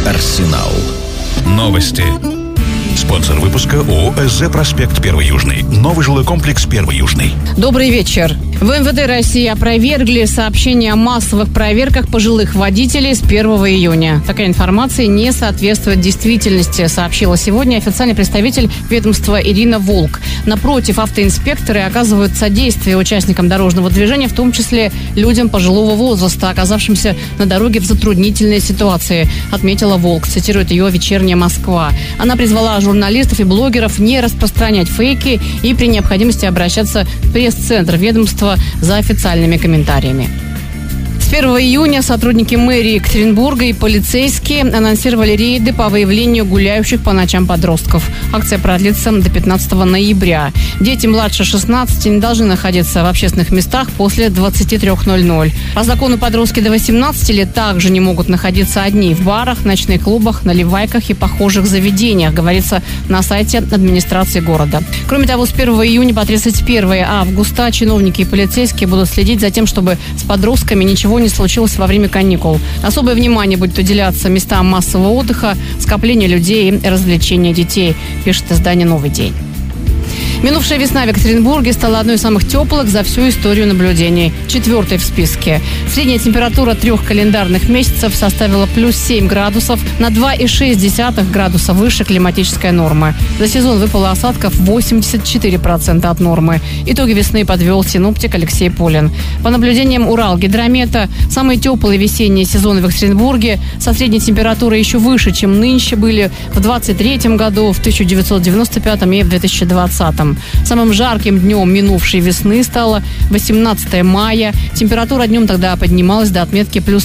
Арсенал. Новости. Спонсор выпуска ООО «СЗ Проспект 1 Южный». Новый жилой комплекс 1 Южный. Добрый вечер. В МВД России опровергли сообщение о массовых проверках пожилых водителей с 1 июня. Такая информация не соответствует действительности, сообщила сегодня официальный представитель ведомства Ирина Волк. Напротив, автоинспекторы оказывают содействие участникам дорожного движения, в том числе людям пожилого возраста, оказавшимся на дороге в затруднительной ситуации, отметила Волк, цитирует ее «Вечерняя Москва». Она призвала журналистов и блогеров не распространять фейки и при необходимости обращаться в пресс-центр ведомства за официальными комментариями. С 1 июня сотрудники мэрии Екатеринбурга и полицейские анонсировали рейды по выявлению гуляющих по ночам подростков. Акция продлится до 15 ноября. Дети младше 16 не должны находиться в общественных местах после 23:00. По закону подростки до 18 лет также не могут находиться одни в барах, ночных клубах, наливайках и похожих заведениях, говорится на сайте администрации города. Кроме того, с 1 июня по 31 августа чиновники и полицейские будут следить за тем, чтобы с подростками ничего не случилось во время каникул. Особое внимание будет уделяться местам массового отдыха, скоплению людей и развлечения детей, пишет издание «Новый день». Минувшая весна в Екатеринбурге стала одной из самых теплых за всю историю наблюдений. 4-й в списке. Средняя температура 3 календарных месяцев составила плюс 7 градусов, на 2,6 градуса выше климатической нормы. За сезон выпало осадков 84% от нормы. Итоги весны подвел синоптик Алексей Полин. По наблюдениям Уралгидромета, самые теплые весенние сезоны в Екатеринбурге со средней температурой еще выше, чем нынче были в 23 году, в 1995 и в 2020. Самым жарким днем минувшей весны стало 18 мая. Температура днем тогда поднималась до отметки плюс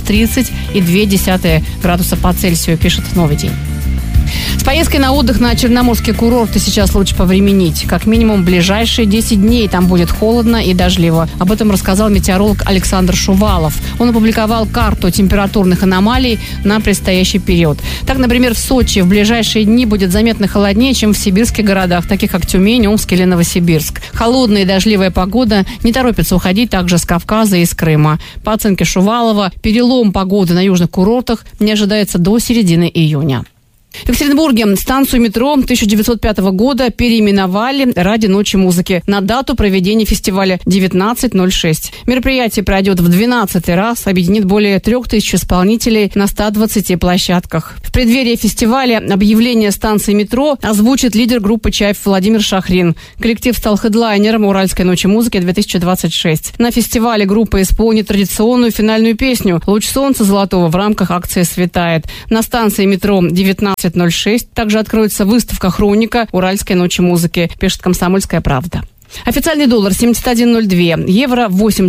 30,2 градуса по Цельсию, пишет «Новый день». С поездкой на отдых на черноморские курорты сейчас лучше повременить. Как минимум, в ближайшие 10 дней там будет холодно и дождливо. Об этом рассказал метеоролог Александр Шувалов. Он опубликовал карту температурных аномалий на предстоящий период. Так, например, в Сочи в ближайшие дни будет заметно холоднее, чем в сибирских городах, таких как Тюмень, Омск или Новосибирск. Холодная и дождливая погода не торопится уходить также с Кавказа и с Крыма. По оценке Шувалова, перелом погоды на южных курортах не ожидается до середины июня. В Екатеринбурге станцию метро 1905 года переименовали ради Ночи музыки на дату проведения фестиваля 19.06. Мероприятие пройдет в 12-й раз, объединит более 3000 исполнителей на 120 площадках. В преддверии фестиваля объявление станции метро озвучит лидер группы «Чайф» Владимир Шахрин. Коллектив стал хедлайнером Уральской ночи музыки 2026. На фестивале группа исполнит традиционную финальную песню «Луч солнца золотого» в рамках акции «Светает». На станции метро 19.06 также откроется выставка «Хроника Уральской ночи музыки», пишет «Комсомольская правда». Официальный доллар 71.02, евро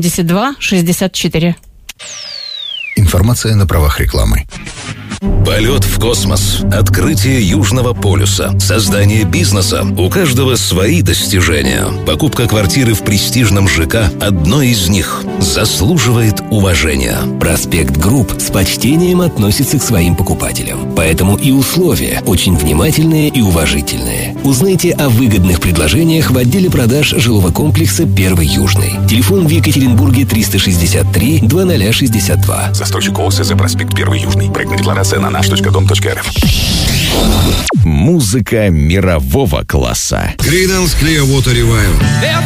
82.64. Информация на правах рекламы. Полет в космос, открытие Южного полюса, создание бизнеса. У каждого свои достижения. Покупка квартиры в престижном ЖК – одно из них. Заслуживает уважения. Проспект Групп с почтением относится к своим покупателям. Поэтому и условия очень внимательные и уважительные. Узнайте о выгодных предложениях в отделе продаж жилого комплекса 1 Южный. Телефон в Екатеринбурге 363 2062. Застройщик ООО «СЗ Проспект 1 Южный». Проектная декларация на наш.дом.рф. Музыка мирового класса. Creedence Clearwater Revival.